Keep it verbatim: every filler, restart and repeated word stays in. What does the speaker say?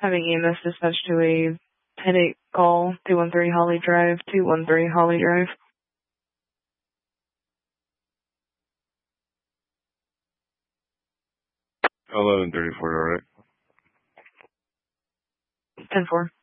Having E M S dispatched to a headache call, two one three Holly Drive, two one three Holly Drive. eleven thirty-four, alright? ten four.